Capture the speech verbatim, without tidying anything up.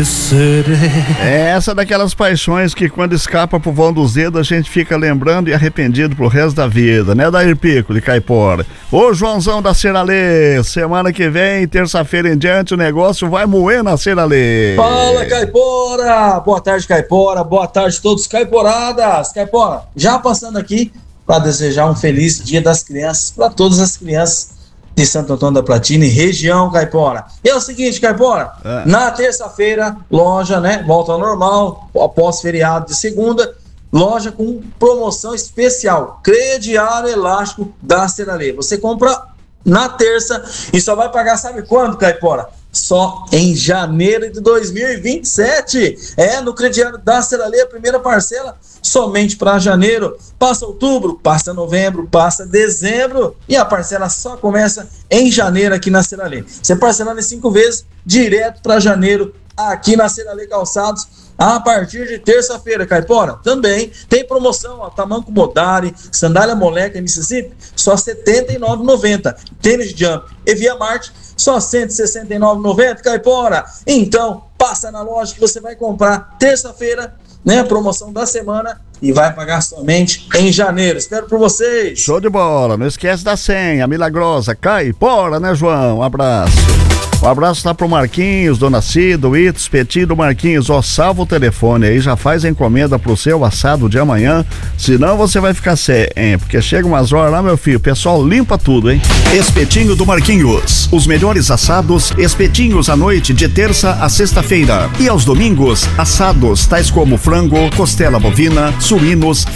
serei. É essa daquelas paixões que quando escapa pro vão dos dedos a gente fica lembrando e arrependido pro resto da vida, né, Dair Pico de Caipora? Ô Joãozão da Seralê, semana que vem, terça-feira em diante, o negócio vai moer na Seralê. Fala, Caipora! Boa tarde, Caipora, boa tarde a todos, Caiporadas! Caipora, já passando aqui para desejar um feliz Dia das Crianças para todas as crianças de Santo Antônio da Platina e região, Caipora. E é o seguinte, Caipora, é. na terça-feira, loja, né, volta ao normal, após feriado de segunda, loja com promoção especial, crediário elástico da Seralê. Você compra na terça e só vai pagar, sabe quando, Caipora? Só em janeiro de dois mil e vinte e sete. É, no crediário da Seralê, a primeira parcela somente para janeiro. Passa outubro, passa novembro, passa dezembro e a parcela só começa em janeiro aqui na Seralê. Você parcelando em cinco vezes, direto para janeiro aqui na Seralê Calçados, a partir de terça-feira, Caipora. Também tem promoção, ó, tamanco Modari, sandália moleca Mississippi, só setenta e nove reais e noventa centavos. Tênis Jump e Via Marte, só cento e sessenta e nove reais e noventa centavos, Caipora. Então, passa na loja que você vai comprar terça-feira, né, promoção da semana, e vai pagar somente em janeiro. Espero por vocês. Show de bola, não esquece da senha, milagrosa, Caipora, né, João? Um abraço. Um abraço lá pro Marquinhos, Dona Cida, o Itos, Petinho do Marquinhos, ó, salva o telefone aí, já faz a encomenda pro seu assado de amanhã, senão você vai ficar sem, hein, porque chega umas horas lá, meu filho, o pessoal limpa tudo, hein? Espetinho do Marquinhos, os melhores assados, espetinhos à noite de terça a sexta-feira, e aos domingos, assados tais como frango, costela bovina, suínos,